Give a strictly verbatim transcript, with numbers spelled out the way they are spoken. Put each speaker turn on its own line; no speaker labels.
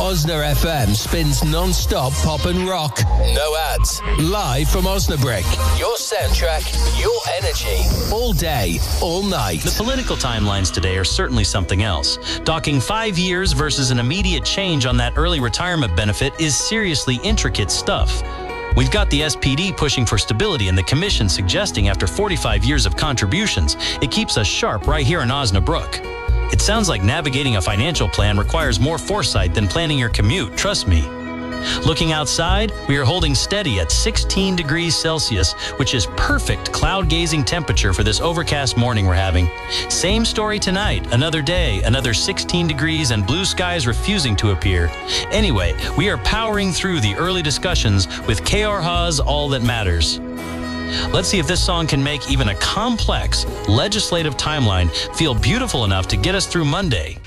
Osna F M spins non-stop pop and rock. No ads. Live from Osnabrück. Your soundtrack, your energy. All day, all night.
The political timelines today are certainly something else. Docking five years versus an immediate change on that early retirement benefit is seriously intricate stuff. We've got the S P D pushing for stability and the Commission suggesting after forty-five years of contributions, it keeps us sharp right here in Osnabrück. It sounds like navigating a financial plan requires more foresight than planning your commute, trust me. Looking outside, we are holding steady at sixteen degrees Celsius, which is perfect cloud-gazing temperature for this overcast morning we're having. Same story tonight, another day, another sixteen degrees and blue skies refusing to appear. Anyway, we are powering through the early discussions with K R Ha's All That Matters. Let's see if this song can make even a complex legislative timeline feel beautiful enough to get us through Monday.